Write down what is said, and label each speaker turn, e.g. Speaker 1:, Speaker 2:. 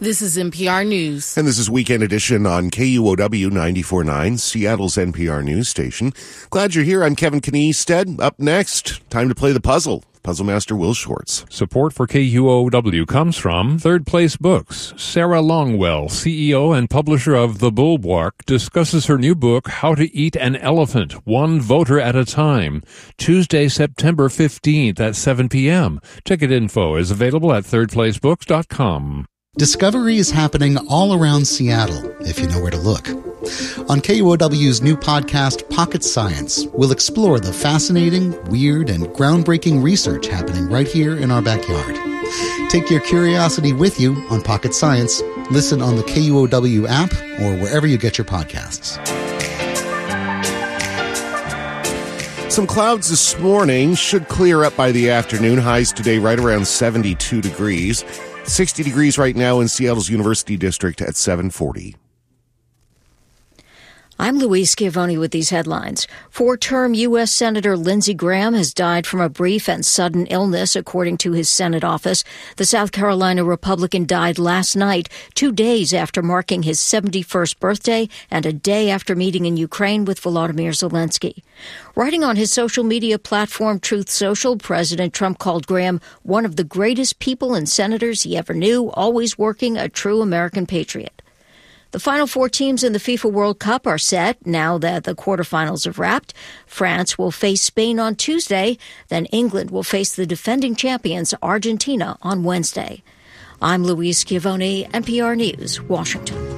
Speaker 1: This is NPR News.
Speaker 2: And this is Weekend Edition on KUOW 94.9, Seattle's NPR news station. Glad you're here. I'm Kevin Kniestead. Up next, time to play the puzzle. Puzzle Master Will Schwartz.
Speaker 3: Support for KUOW comes from Third Place Books. Sarah Longwell, CEO and publisher of The Bulwark, discusses her new book, How to Eat an Elephant, One Voter at a Time, Tuesday, September 15th at 7 p.m. Ticket info is available at thirdplacebooks.com.
Speaker 4: Discovery is happening all around Seattle, if you know where to look. On KUOW's new podcast, Pocket Science, we'll explore the fascinating, weird, and groundbreaking research happening right here in our backyard. Take your curiosity with you on Pocket Science. Listen on the KUOW app or wherever you get your podcasts.
Speaker 2: Some clouds this morning should clear up by the afternoon. Highs today right around 72 degrees. 60 degrees right now in Seattle's University District at 740.
Speaker 5: I'm Louise Schiavone with these headlines. Four-term U.S. Senator Lindsey Graham has died from a brief and sudden illness, according to his Senate office. The South Carolina Republican died last night, 2 days after marking his 71st birthday and a day after meeting in Ukraine with Volodymyr Zelensky. Writing on his social media platform, Truth Social, President Trump called Graham one of the greatest people and senators he ever knew, always working, a true American patriot. The final four teams in the FIFA World Cup are set now that the quarterfinals have wrapped. France will face Spain on Tuesday. Then England will face the defending champions, Argentina, on Wednesday. I'm Louise Schiavone, NPR News, Washington.